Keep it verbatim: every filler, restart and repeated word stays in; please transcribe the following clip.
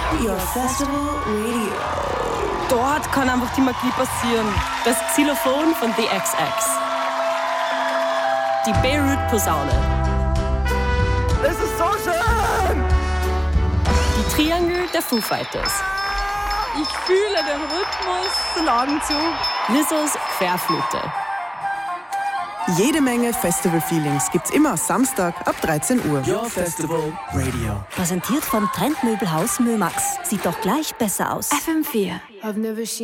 Your Festival Radio. Dort kann einfach die Magie passieren. Das Xylophon von The X X. Die Beirut-Posaune. Es ist so schön! Die Triangel der Foo Fighters. Ich fühle den Rhythmus, den Atemzug. Lizzos Querflöte. Jede Menge Festival-Feelings gibt's immer Samstag ab dreizehn Uhr. Your Festival Radio. Präsentiert vom Trendmöbelhaus Mömax. Sieht doch gleich besser aus. F M vier.